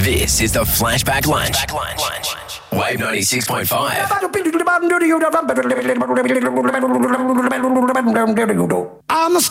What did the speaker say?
This is the Flashback Lunch. Wave 96.5. I'm